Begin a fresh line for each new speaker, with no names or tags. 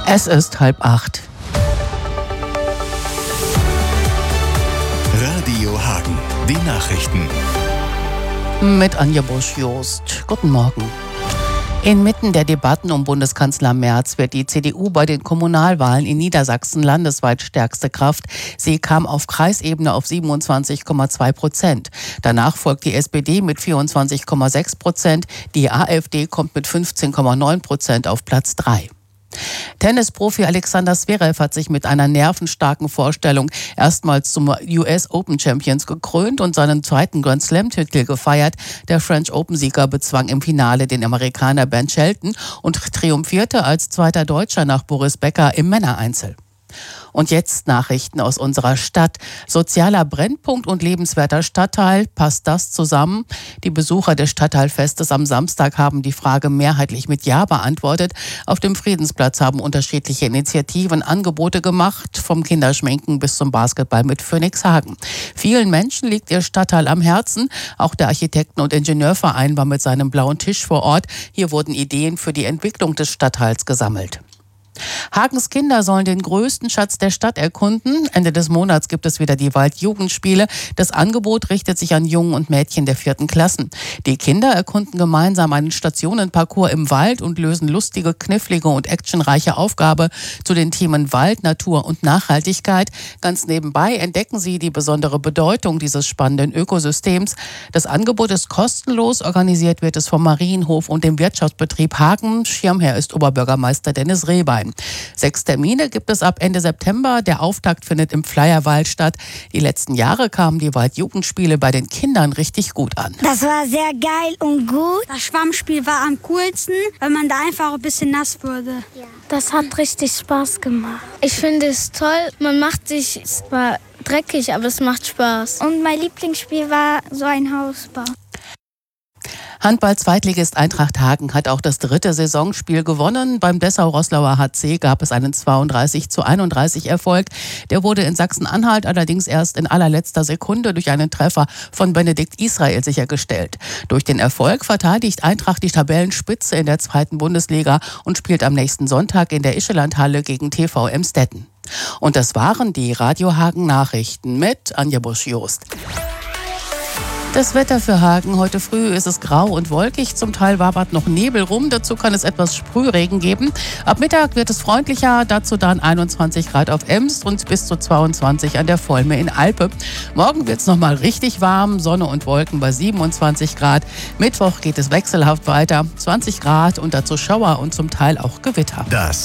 Es ist 7:30.
Radio Hagen, die Nachrichten.
Mit Anja Busch-Jost. Guten Morgen. Inmitten der Debatten um Bundeskanzler Merz wird die CDU bei den Kommunalwahlen in Niedersachsen landesweit stärkste Kraft. Sie kam auf Kreisebene auf 27,2%. Danach folgt die SPD mit 24,6%. Die AfD kommt mit 15,9% auf Platz 3. Tennisprofi Alexander Zverev hat sich mit einer nervenstarken Vorstellung erstmals zum US Open Champions gekrönt und seinen zweiten Grand Slam-Titel gefeiert. Der French Open-Sieger bezwang im Finale den Amerikaner Ben Shelton und triumphierte als zweiter Deutscher nach Boris Becker im Männereinzel. Und jetzt Nachrichten aus unserer Stadt. Sozialer Brennpunkt und lebenswerter Stadtteil. Passt das zusammen? Die Besucher des Stadtteilfestes am Samstag haben die Frage mehrheitlich mit Ja beantwortet. Auf dem Friedensplatz haben unterschiedliche Initiativen Angebote gemacht, vom Kinderschminken bis zum Basketball mit Phoenixhagen. Vielen Menschen liegt ihr Stadtteil am Herzen. Auch der Architekten- und Ingenieurverein war mit seinem blauen Tisch vor Ort. Hier wurden Ideen für die Entwicklung des Stadtteils gesammelt. Hagens Kinder sollen den größten Schatz der Stadt erkunden. Ende des Monats gibt es wieder die Waldjugendspiele. Das Angebot richtet sich an Jungen und Mädchen der 4. Klassen. Die Kinder erkunden gemeinsam einen Stationenparcours im Wald und lösen lustige, knifflige und actionreiche Aufgaben zu den Themen Wald, Natur und Nachhaltigkeit. Ganz nebenbei entdecken sie die besondere Bedeutung dieses spannenden Ökosystems. Das Angebot ist kostenlos. Organisiert wird es vom Marienhof und dem Wirtschaftsbetrieb Hagen. Schirmherr ist Oberbürgermeister Dennis Rehbein. 6 Termine gibt es ab Ende September. Der Auftakt findet im Flyerwald statt. Die letzten Jahre kamen die Waldjugendspiele bei den Kindern richtig gut an.
Das war sehr geil und gut. Das Schwammspiel war am coolsten, weil man da einfach ein bisschen nass wurde.
Ja. Das hat richtig Spaß gemacht. Ich finde es toll. Man macht sich zwar dreckig, aber es macht Spaß.
Und mein Lieblingsspiel war so ein Hausbau.
Handball-Zweitligist Eintracht Hagen hat auch das 3. Saisonspiel gewonnen. Beim Dessau-Roßlauer HC gab es einen 32:31 Erfolg. Der wurde in Sachsen-Anhalt allerdings erst in allerletzter Sekunde durch einen Treffer von Benedikt Israel sichergestellt. Durch den Erfolg verteidigt Eintracht die Tabellenspitze in der 2. Bundesliga und spielt am nächsten Sonntag in der Ischelandhalle gegen TV Emstetten. Und das waren die Radio Hagen Nachrichten mit Anja Busch-Jost. Das Wetter für Hagen. Heute früh ist es grau und wolkig. Zum Teil wabert noch Nebel rum. Dazu kann es etwas Sprühregen geben. Ab Mittag wird es freundlicher. Dazu dann 21 Grad auf Ems und bis zu 22 an der Volme in Alpe. Morgen wird es nochmal richtig warm. Sonne und Wolken bei 27 Grad. Mittwoch geht es wechselhaft weiter. 20 Grad und dazu Schauer und zum Teil auch Gewitter.